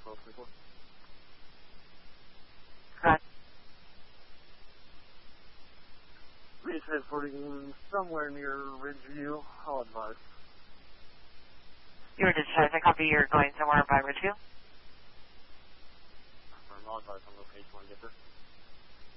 1224. Right. Retransporting somewhere near Ridgeview. I'll advise. You were discharged. I copy you're going somewhere by Ridgeview. I'll advise on location when I get there.